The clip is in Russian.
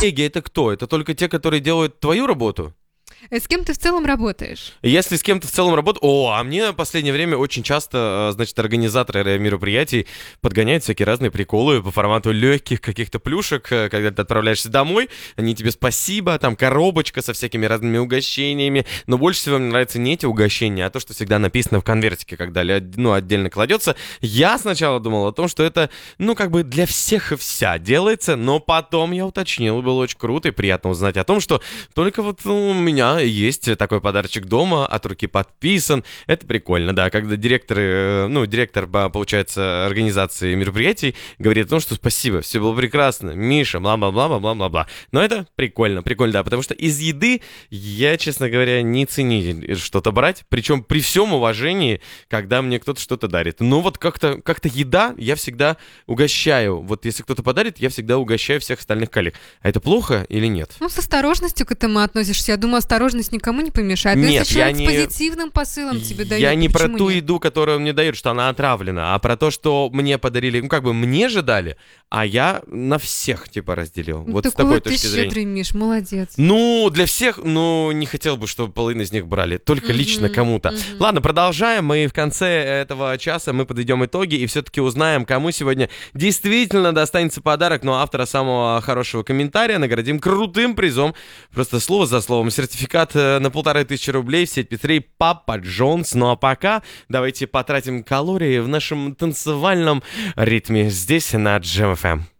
коллеги это кто? Это только те, которые делают твою работу? С кем ты в целом работаешь? Если с кем-то в целом работаю... А мне в последнее время очень часто, значит, организаторы мероприятий подгоняют всякие разные приколы по формату легких каких-то плюшек, когда ты отправляешься домой, они тебе спасибо, там коробочка со всякими разными угощениями, но больше всего мне нравятся не эти угощения, а то, что всегда написано в конвертике, когда отдельно кладется. Я сначала думал о том, что это, как бы для всех и вся делается, но потом я уточнил, и было очень круто и приятно узнать о том, что только вот у меня есть такой подарочек дома, от руки подписан. Это прикольно, да, когда директор, получается, организации мероприятий говорит о том, что спасибо, все было прекрасно, Миша, бла-бла-бла-бла-бла-бла. Но это прикольно, да, потому что из еды я, честно говоря, не ценитель что-то брать, причем при всем уважении, когда мне кто-то что-то дарит. Но вот как-то еда я всегда угощаю. Вот если кто-то подарит, я всегда угощаю всех остальных коллег. А это плохо или нет? С осторожностью к этому относишься. Я думаю, осторожность никому не помешает. Но Нет, если человек с позитивным посылом тебе дает, я не про ту нет? еду, которую он мне дает, что она отравлена, а про то, что мне подарили, мне же дали, а я на всех, разделил. Вот с такой точки зрения. Ты щедрый, Миш, молодец. Для всех, не хотел бы, чтобы половину из них брали, только лично кому-то. Ладно, продолжаем, и в конце этого часа мы подведем итоги и все-таки узнаем, кому сегодня действительно достанется подарок, но автора самого хорошего комментария наградим крутым призом, просто слово за словом, сертификат на 1500 рублей в сеть пиццерий Папа Джонс. Ну а пока давайте потратим калории в нашем танцевальном ритме здесь на Джем ФМ.